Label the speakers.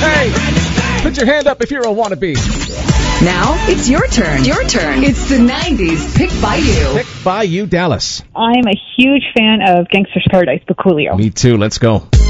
Speaker 1: Hey, put your hand up if you're a wannabe.
Speaker 2: Now it's your turn. Your turn. It's the 90s Picked by You.
Speaker 1: Picked by You, Dallas.
Speaker 3: I'm a huge fan of Gangster's Paradise, the Coolio.
Speaker 1: Me too. Let's go.